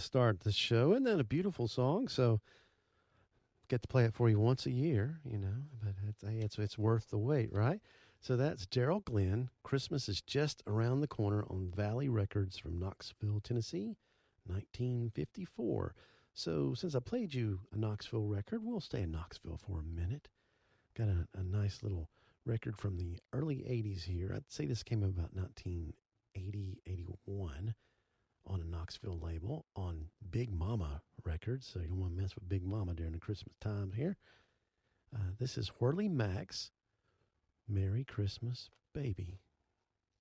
start the show. Isn't that a beautiful song? So get to play it for you once a year, but it's worth the wait, right? So that's Daryl Glenn. Christmas is just around the corner on Valley Records from Knoxville, Tennessee, 1954. So since I played you a Knoxville record, we'll stay in Knoxville for a minute. Got a nice little record from the early 80s here. I'd say this came out about 1980, 81 on a Knoxville label on Big Mama Records. So you don't want to mess with Big Mama during the Christmas time here. This is Whirly Max, Merry Christmas, Baby.